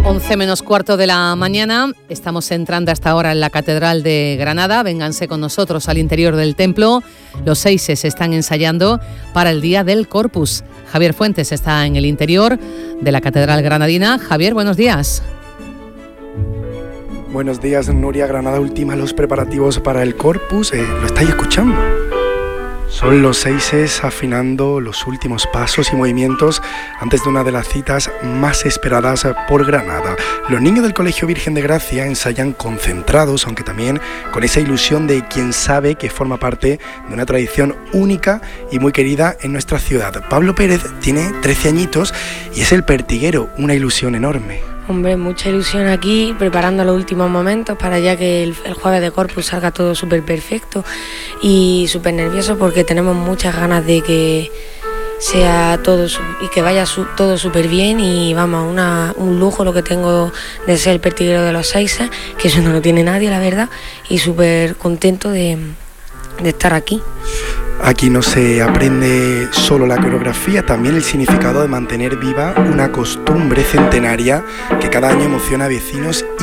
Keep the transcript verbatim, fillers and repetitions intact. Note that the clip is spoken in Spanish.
once menos cuarto de la mañana, estamos entrando hasta ahora en la Catedral de Granada. Vénganse con nosotros al interior del templo. Los seises están ensayando para el Día del Corpus. Javier Fuentes está en el interior de la Catedral Granadina. Javier, buenos días. Buenos días, Nuria. Granada ultima los preparativos para el Corpus. Eh, ¿Lo estáis escuchando? Son los seises afinando los últimos pasos y movimientos antes de una de las citas más esperadas por Granada. Los niños del Colegio Virgen de Gracia ensayan concentrados, aunque también con esa ilusión de quien sabe que forma parte de una tradición única y muy querida en nuestra ciudad. Pablo Pérez tiene trece añitos y es el pertiguero, una ilusión enorme. Hombre, mucha ilusión aquí, preparando los últimos momentos para ya que el, el jueves de Corpus salga todo súper perfecto y súper nervioso porque tenemos muchas ganas de que sea todo y que vaya su, todo súper bien y vamos, una, un lujo lo que tengo de ser el pertiguero de los seises, que eso no lo tiene nadie, la verdad, y súper contento de, de estar aquí. Aquí no se aprende solo la coreografía, también el significado de mantener viva una costumbre centenaria que cada año emociona a vecinos